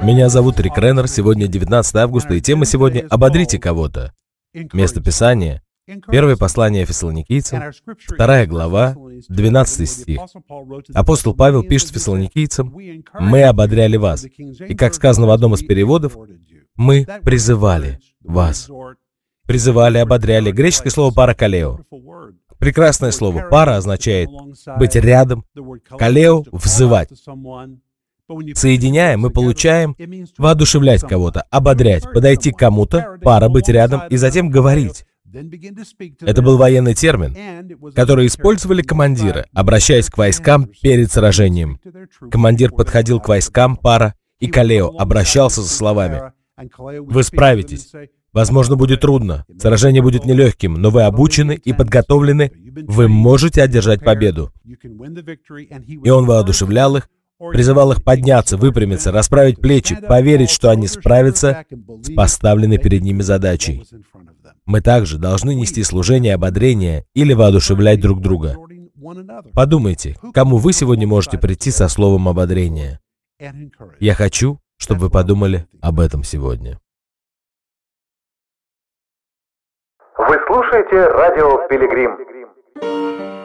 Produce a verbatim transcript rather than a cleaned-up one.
Меня зовут Рик Реннер, сегодня девятнадцатое августа, и тема сегодня «Ободрите кого-то». Место Писания — Первое послание Фессалоникийцам, вторая глава, двенадцатый стих. Апостол Павел пишет Фессалоникийцам: «Мы ободряли вас». И, как сказано в одном из переводов, «Мы призывали вас». Призывали, ободряли. Греческое слово «паракалео». Прекрасное слово. «Пара» означает быть рядом, «калео» — взывать. Соединяя, мы получаем воодушевлять кого-то, ободрять, подойти к кому-то, пара, быть рядом и затем говорить. Это был военный термин, который использовали командиры, обращаясь к войскам перед сражением. Командир подходил к войскам, пара, и калео обращался со словами: «Вы справитесь. Возможно, будет трудно, сражение будет нелегким, но вы обучены и подготовлены, вы можете одержать победу». И он воодушевлял их, призывал их подняться, выпрямиться, расправить плечи, поверить, что они справятся с поставленной перед ними задачей. Мы также должны нести служение ободрения или воодушевлять друг друга. Подумайте, к кому вы сегодня можете прийти со словом ободрения. Я хочу, чтобы вы подумали об этом сегодня. Вы слушаете радио «Пилигрим».